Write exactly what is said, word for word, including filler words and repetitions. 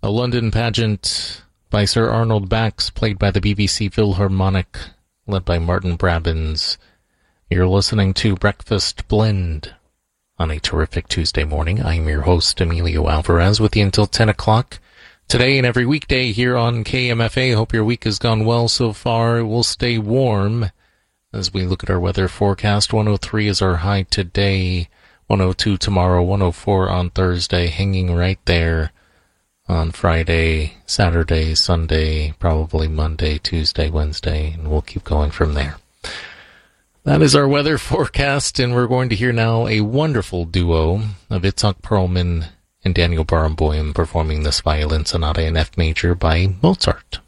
A London pageant by Sir Arnold Bax, played by the B B C Philharmonic, led by Martin Brabbins. You're listening to Breakfast Blend on a terrific Tuesday morning. I'm your host, Emilio Alvarez, with you until ten o'clock. Today and every weekday here on K M F A. Hope your week has gone well so far. It will stay warm as we look at our weather forecast. one oh three is our high today, one oh two tomorrow, one oh four on Thursday, hanging right there on Friday, Saturday, Sunday, probably Monday, Tuesday, Wednesday, and we'll keep going from there. That is our weather forecast, and we're going to hear now a wonderful duo of Itzhak Perlman and Daniel Barenboim performing this violin sonata in F major by Mozart.